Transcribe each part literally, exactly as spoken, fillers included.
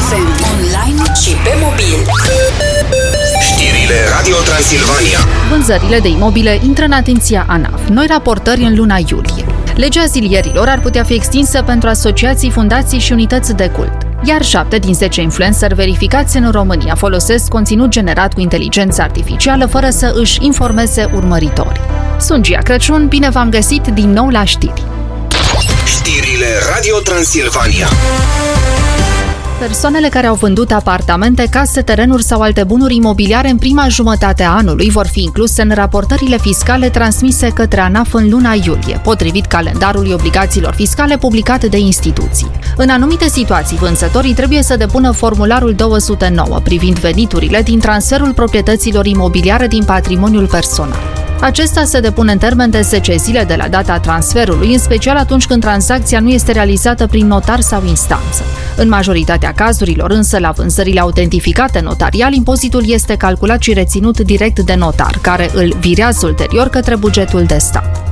F M, online și pe mobil. Știrile Radio Transilvania. Vânzările de imobile intră în atenția ANAF. Noi raportări în luna iulie. Legea azilierilor ar putea fi extinsă pentru asociații, fundații și unități de cult. Iar șapte din zece influenceri verificați în România folosesc conținut generat cu inteligență artificială fără să își informeze urmăritorii. Sunt Gia Crăciun, bine v-am găsit din nou la știri. Știrile Radio Transilvania. Persoanele care au vândut apartamente, case, terenuri sau alte bunuri imobiliare în prima jumătate a anului vor fi incluse în raportările fiscale transmise către ANAF în luna iulie, potrivit calendarului obligațiilor fiscale publicat de instituții. În anumite situații, vânzătorii trebuie să depună formularul două sute nouă privind veniturile din transferul proprietăților imobiliare din patrimoniul personal. Acesta se depune în termen de zece zile de la data transferului, în special atunci când tranzacția nu este realizată prin notar sau instanță. În majoritatea cazurilor, însă, la vânzările autentificate notarial, impozitul este calculat și reținut direct de notar, care îl virează ulterior către bugetul de stat.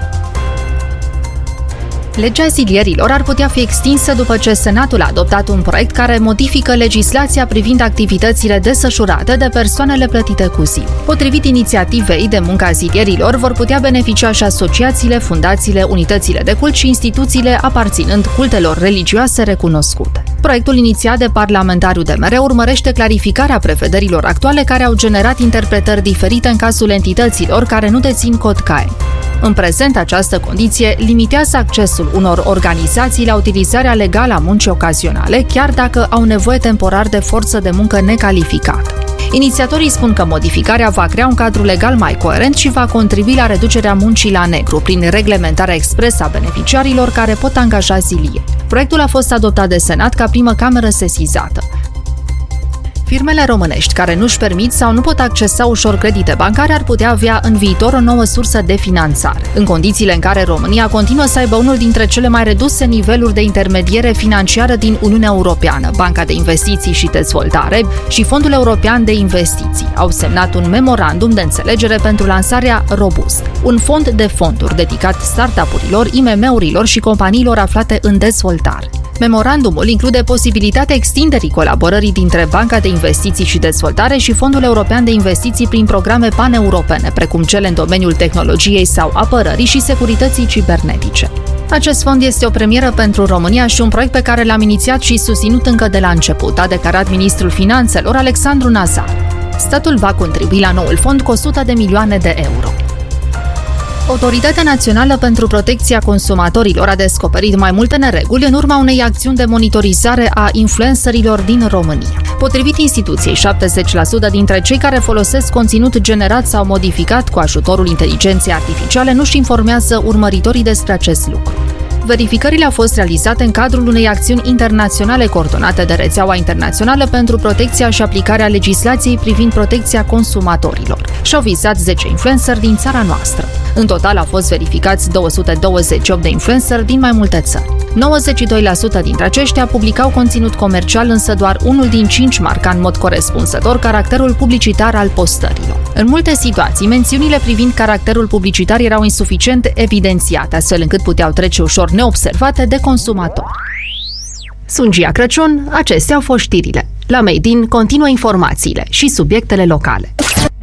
Legea azilierilor ar putea fi extinsă după ce Senatul a adoptat un proiect care modifică legislația privind activitățile desfășurate de persoanele plătite cu zi. Potrivit inițiativei de muncă azilierilor, vor putea beneficia și asociațiile, fundațiile, unitățile de cult și instituțiile aparținând cultelor religioase recunoscute. Proiectul inițiat de parlamentariul D M R urmărește clarificarea prevederilor actuale care au generat interpretări diferite în cazul entităților care nu dețin cod C A E. În prezent, această condiție limitează accesul unor organizații la utilizarea legală a muncii ocazionale, chiar dacă au nevoie temporar de forță de muncă necalificată. Inițiatorii spun că modificarea va crea un cadru legal mai coerent și va contribui la reducerea muncii la negru, prin reglementarea expresă a beneficiarilor care pot angaja zilieri. Proiectul a fost adoptat de Senat ca primă cameră sesizată. Firmele românești care nu-și permit sau nu pot accesa ușor credite bancare ar putea avea în viitor o nouă sursă de finanțare, în condițiile în care România continuă să aibă unul dintre cele mai reduse niveluri de intermediere financiară din Uniunea Europeană. Banca de Investiții și Dezvoltare și Fondul European de Investiții au semnat un memorandum de înțelegere pentru lansarea Robust, un fond de fonduri dedicat startup-urilor, I M M-urilor și companiilor aflate în dezvoltare. Memorandumul include posibilitatea extinderii colaborării dintre Banca de Investiții și Dezvoltare și Fondul European de Investiții prin programe paneuropene, precum cele în domeniul tehnologiei sau apărării și securității cibernetice. Acest fond este o premieră pentru România și un proiect pe care l-am inițiat și susținut încă de la început, a declarat ministrul Finanțelor Alexandru Nazar. Statul va contribui la noul fond cu o sută de milioane de euro. Autoritatea Națională pentru Protecția Consumatorilor a descoperit mai multe nereguli în urma unei acțiuni de monitorizare a influencerilor din România. Potrivit instituției, șaptezeci la sută dintre cei care folosesc conținut generat sau modificat cu ajutorul inteligenței artificiale nu-și informează urmăritorii despre acest lucru. Verificările au fost realizate în cadrul unei acțiuni internaționale coordonate de Rețeaua Internațională pentru Protecția și Aplicarea Legislației privind protecția consumatorilor și au vizat zece influenceri din țara noastră. În total au fost verificați două sute douăzeci și opt de influenceri din mai multe țări. nouăzeci și doi la sută dintre aceștia publicau conținut comercial, însă doar unul din cinci marca în mod corespunzător caracterul publicitar al postărilor. În multe situații, mențiunile privind caracterul publicitar erau insuficient evidențiate, astfel încât puteau trece ușor neobservate de consumatori. Sunt Gia Crăciun, acestea au fost știrile. La Made in continuă informațiile și subiectele locale.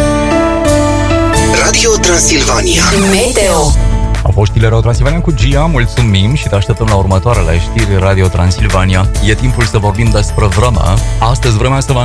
Radio Transilvania. Meteo. A fost știrile Radio Transilvania cu Gia, mulțumim și te așteptăm la următoarele știri Radio Transilvania. E timpul să vorbim despre vreme. Astăzi vremea se va